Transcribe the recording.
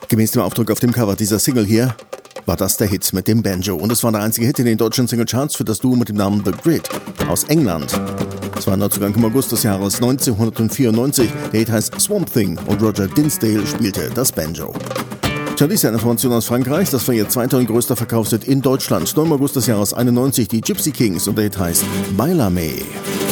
Gemäß dem Aufdruck auf dem Cover dieser Single hier war das der Hit mit dem Banjo. Und es war der einzige Hit in den deutschen Singlecharts für das Duo mit dem Namen The Grid aus England. Es war ein Neuzugang im August des Jahres 1994. Der Hit heißt Swamp Thing und Roger Dinsdale spielte das Banjo. Tja, dies ist eine Information aus Frankreich. Das war ihr zweiter und größter Verkaufshit in Deutschland. 9. August des Jahres 91 die Gypsy Kings und der Hit heißt Bailame.